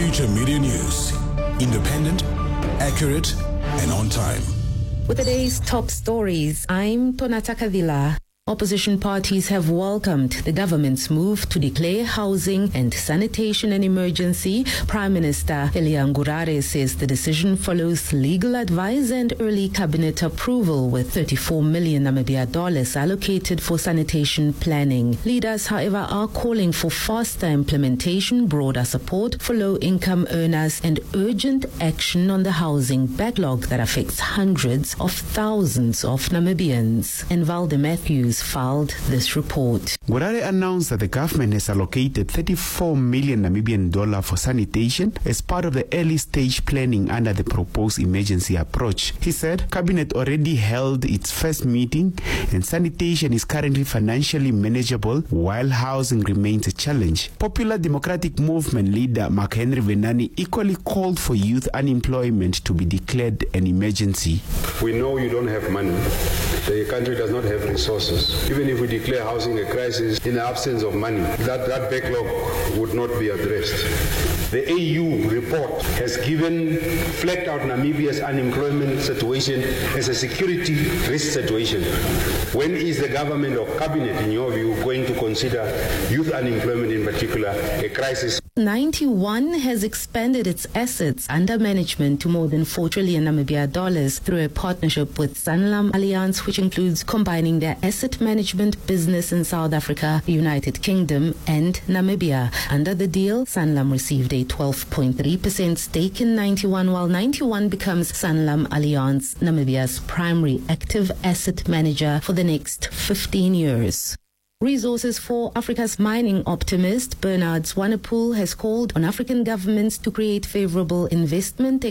Future Media News. Independent, accurate, and on time. With today's top stories, I'm Tonata Kavila. Opposition parties have welcomed the government's move to declare housing and sanitation an emergency. Prime Minister Elia Ngurare says the decision follows legal advice and early cabinet approval, with 34 million Namibia dollars allocated for sanitation planning. Leaders, however, are calling for faster implementation, broader support for low-income earners, and urgent action on the housing backlog that affects hundreds of thousands of Namibians. And Valde Matthews filed this report. Ngurare announced that the government has allocated 34 million Namibian dollar for sanitation as part of the early stage planning under the proposed emergency approach. He said cabinet already held its first meeting and sanitation is currently financially manageable while housing remains a challenge. Popular Democratic Movement leader Mark Henry Venani equally called for youth unemployment to be declared an emergency. We know you don't have money. The country does not have resources. Even if we declare housing a crisis in the absence of money, that backlog would not be addressed. The AU report has given flagged out Namibia's unemployment situation as a security risk situation. When is the government or cabinet, in your view, going to consider youth unemployment in particular a crisis? 91 has expanded its assets under management to more than 4 trillion Namibia dollars through a partnership with Sanlam Alliance, which includes combining their asset management business in South Africa, the United Kingdom, and Namibia. Under the deal, Sanlam received a 12.3% stake in 91, while 91 becomes Sanlam Alliance, Namibia's primary active asset manager for the next 15 years. Resources for Africa's mining optimist Bernard Swanepoel has called on African governments to create favorable investment